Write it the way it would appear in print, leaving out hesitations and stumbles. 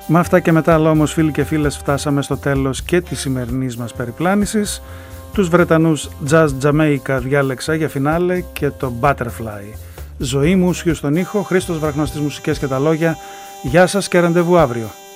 Με αυτά και μετά, αλλά όμως, φίλοι και φίλες, φτάσαμε στο τέλος και της σημερινής μας περιπλάνησης. Τους Βρετανούς Jazz Jamaica διάλεξα για φινάλε και το Butterfly. Ζωή μου, Σιου στον ήχο, Χρήστος Βραχνός στις μουσικές και τα λόγια. Γεια σας και ραντεβού αύριο.